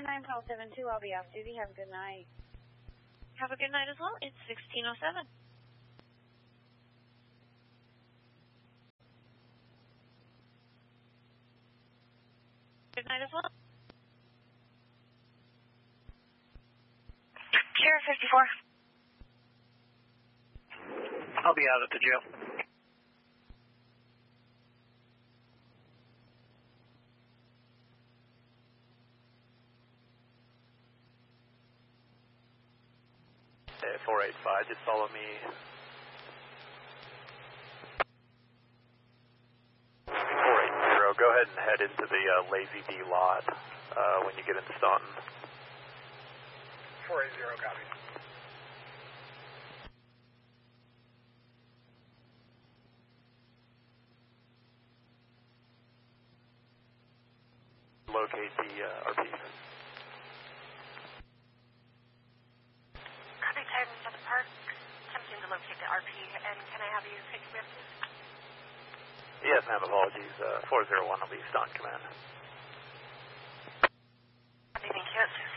9 call 72. I'll be off duty. Have a good night. Have a good night as well. It's 1607. Good night as well. Sheriff 54. I'll be out at the jail. Okay, 485, just follow me. 480, go ahead and head into the Lazy D lot when you get into Staunton. 480, copy. Locate the RP. Copy, Titan for the park. Attempting to locate the RP, and can I have you take command, please? Yes, ma'am, apologies. 401 will be Staunton Command. Copy, thank you.